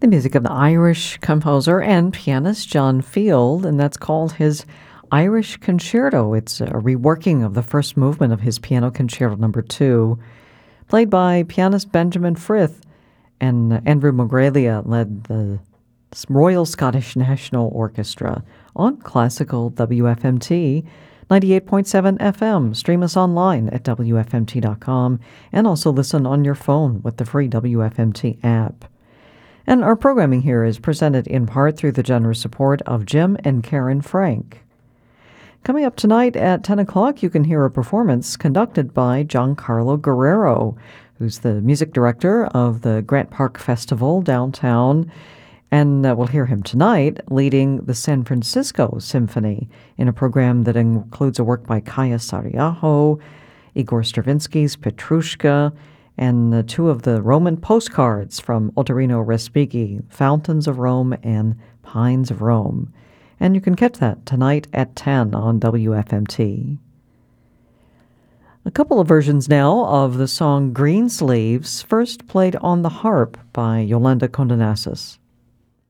The music of the Irish composer and pianist John Field, and that's called his Irish Concerto. It's a reworking of the first movement of his Piano Concerto No. 2, played by pianist Benjamin Frith, and Andrew Mogrelia led the Royal Scottish National Orchestra on classical WFMT 98.7 FM. Stream us online at WFMT.com and also listen on your phone with the free WFMT app. And our programming here is presented in part through the generous support of Jim and Karen Frank. Coming up tonight at 10 o'clock, you can hear a performance conducted by Giancarlo Guerrero, who's the music director of the Grant Park Festival downtown. And we'll hear him tonight leading the San Francisco Symphony in a program that includes a work by Kaya Sariaho, Igor Stravinsky's Petrushka, and two of the Roman postcards from Ottorino Respighi, Fountains of Rome and Pines of Rome. And you can catch that tonight at 10 on WFMT. A couple of versions now of the song Greensleeves, first played on the harp by Yolanda Condonasis.